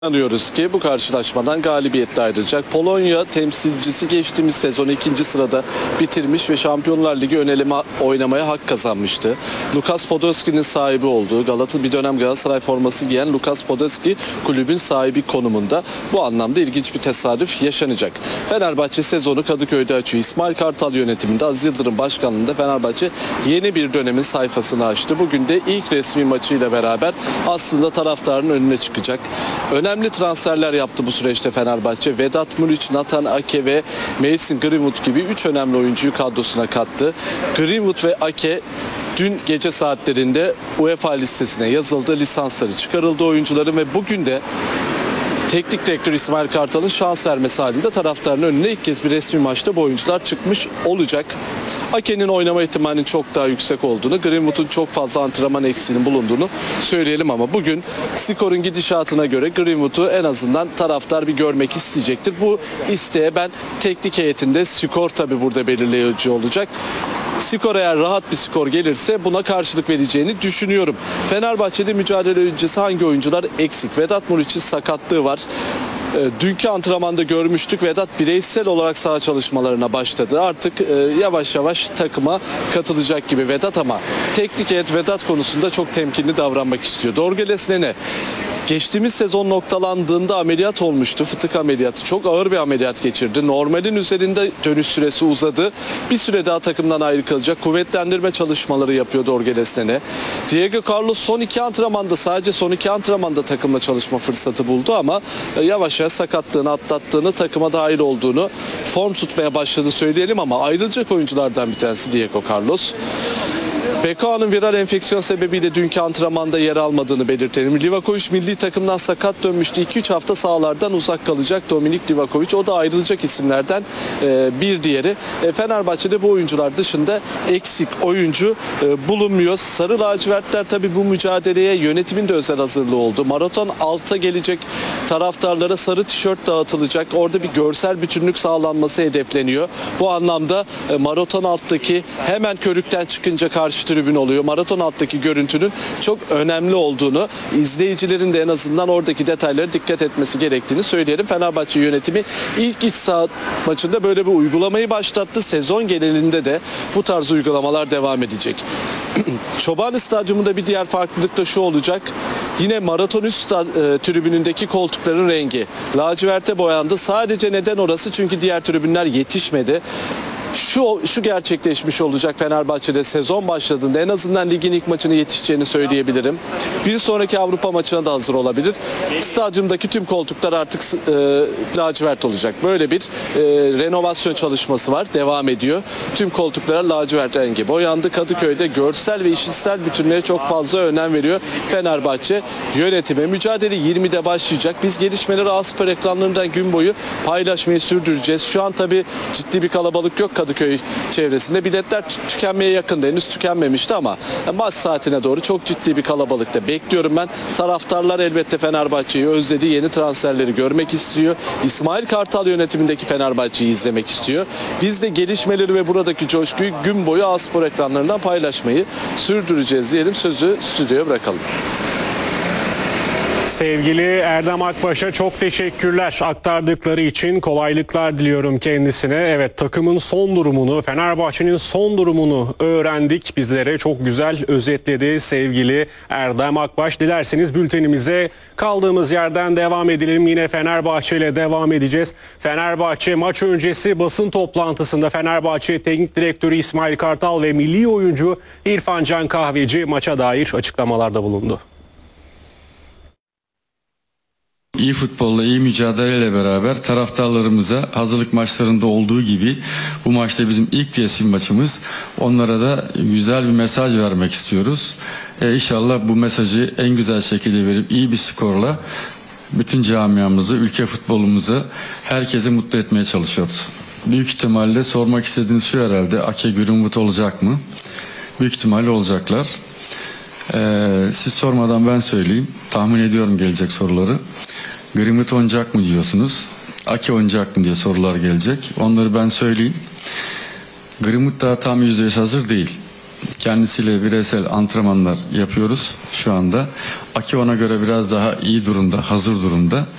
Anlıyoruz ki bu karşılaşmadan galibiyetle ayrılacak. Polonya temsilcisi geçtiğimiz sezonu 2. sırada bitirmiş ve Şampiyonlar Ligi ön eleme oynamaya hak kazanmıştı. Lukas Podolski'nin sahibi olduğu, bir dönem Galatasaray forması giyen Lukas Podolski kulübün sahibi konumunda. Bu anlamda ilginç bir tesadüf yaşanacak. Fenerbahçe sezonu Kadıköy'de açıyor. İsmail Kartal yönetiminde, Aziz Yıldırım başkanlığında Fenerbahçe yeni bir dönemin sayfasını açtı. Bugün de ilk resmi maçıyla beraber aslında taraftarın önüne çıkacak. Önemli transferler yaptı bu süreçte Fenerbahçe. Vedat Muriç, Nathan Ake ve Mason Greenwood gibi 3 önemli oyuncuyu kadrosuna kattı. Greenwood ve Ake dün gece saatlerinde UEFA listesine yazıldı. Lisansları çıkarıldı oyuncuların ve bugün de teknik direktör İsmail Kartal'ın şans vermesi halinde taraftarın önüne ilk kez bir resmi maçta bu oyuncular çıkmış olacak. Ake'nin oynama ihtimalinin çok daha yüksek olduğunu, Greenwood'un çok fazla antrenman eksiğinin bulunduğunu söyleyelim ama bugün skorun gidişatına göre Greenwood'u en azından taraftar bir görmek isteyecektir. Bu isteğe ben teknik heyetinde skor tabii burada belirleyici olacak. Skor eğer rahat bir skor gelirse buna karşılık vereceğini düşünüyorum. Fenerbahçe'de mücadele öncesi hangi oyuncular eksik? Vedat Muriç'in sakatlığı var. Dünkü antrenmanda görmüştük. Vedat bireysel olarak saha çalışmalarına başladı. Artık yavaş yavaş takıma katılacak gibi Vedat ama teknik heyet Vedat konusunda çok temkinli davranmak istiyor. Dorgeles Nene geçtiğimiz sezon noktalandığında ameliyat olmuştu. Fıtık ameliyatı. Çok ağır bir ameliyat geçirdi. Normalin üzerinde dönüş süresi uzadı. Bir süre daha takımdan ayrı kalacak. Kuvvetlendirme çalışmaları yapıyor Dorgeles Nene. Diego Carlos sadece son iki antrenmanda takımla çalışma fırsatı buldu ama yavaş yavaş sakatlığını atlattığını, takıma dahil olduğunu, form tutmaya başladı söyleyelim ama ayrılacak oyunculardan bir tanesi Diego Carlos. Bekao'nun viral enfeksiyon sebebiyle dünkü antrenmanda yer almadığını belirtelim. Livakovic milli takımdan sakat dönmüştü. 2-3 hafta sahalardan uzak kalacak Dominik Livakovic. O da ayrılacak isimlerden bir diğeri. Fenerbahçe'de bu oyuncular dışında eksik oyuncu bulunmuyor. Sarı lacivertler tabii bu mücadeleye yönetimin de özel hazırlığı oldu. Maraton alta gelecek, taraftarlara sarı tişört dağıtılacak. Orada bir görsel bütünlük sağlanması hedefleniyor. Bu anlamda maraton alttaki hemen körükten çıkınca karşı tribün oluyor. Maraton alttaki görüntünün çok önemli olduğunu, izleyicilerin de en azından oradaki detaylara dikkat etmesi gerektiğini söyleyelim. Fenerbahçe yönetimi ilk iç saha maçında böyle bir uygulamayı başlattı. Sezon genelinde de bu tarz uygulamalar devam edecek. Çobani Stadyumunda bir diğer farklılık da şu olacak. Yine maraton üst tribünündeki koltukların laciverte boyandı. Sadece neden orası? Çünkü diğer tribünler yetişmedi. Şu gerçekleşmiş olacak Fenerbahçe'de sezon başladığında en azından ligin ilk maçına yetişeceğini söyleyebilirim. Bir sonraki Avrupa maçına da hazır olabilir. Stadyumdaki tüm koltuklar artık lacivert olacak. Böyle bir renovasyon çalışması var. Devam ediyor. Tüm koltuklara lacivert rengi boyandı. Kadıköy'de görsel ve işitsel bütünlüğe çok fazla önem veriyor Fenerbahçe yönetimi. Mücadele 20'de başlayacak. Biz gelişmeleri A-Spor ekranlarından gün boyu paylaşmayı sürdüreceğiz. Şu an tabii ciddi bir kalabalık yok Kadıköy çevresinde. Biletler tükenmeye yakın, henüz tükenmemişti ama maç saatine doğru çok ciddi bir kalabalıkta bekliyorum ben. Taraftarlar elbette Fenerbahçe'yi özledi. Yeni transferleri görmek istiyor. İsmail Kartal yönetimindeki Fenerbahçe'yi izlemek istiyor. Biz de gelişmeleri ve buradaki coşkuyu gün boyu A-Spor ekranlarından paylaşmayı sürdüreceğiz diyelim. Sözü stüdyoya bırakalım. Sevgili Erdem Akbaş'a çok teşekkürler. Aktardıkları için kolaylıklar diliyorum kendisine. Evet, takımın son durumunu, Fenerbahçe'nin son durumunu öğrendik. Bizlere çok güzel özetledi sevgili Erdem Akbaş. Dilerseniz bültenimize kaldığımız yerden devam edelim. Yine Fenerbahçe ile devam edeceğiz. Fenerbahçe maç öncesi basın toplantısında Fenerbahçe Teknik Direktörü İsmail Kartal ve milli oyuncu İrfan Can Kahveci maça dair açıklamalarda bulundu. İyi futbolla, iyi mücadeleyle beraber taraftarlarımıza hazırlık maçlarında olduğu gibi bu maçta bizim ilk resim maçımız. Onlara da güzel bir mesaj vermek istiyoruz. İnşallah bu mesajı en güzel şekilde verip iyi bir skorla bütün camiamızı, ülke futbolumuzu, herkesi mutlu etmeye çalışıyoruz. Büyük ihtimalle sormak istediğiniz şu herhalde, Ake Greenwood olacak mı? Büyük ihtimalle olacaklar. Siz sormadan ben söyleyeyim. Tahmin ediyorum gelecek soruları. Greenwood oynayacak mı diyorsunuz? Ake oynayacak mı diye sorular gelecek. Onları ben söyleyeyim. Greenwood daha tam %100 hazır değil. kendisiyle bireysel antrenmanlar yapıyoruz şu anda. Aki ona göre biraz daha iyi durumda, hazır durumda.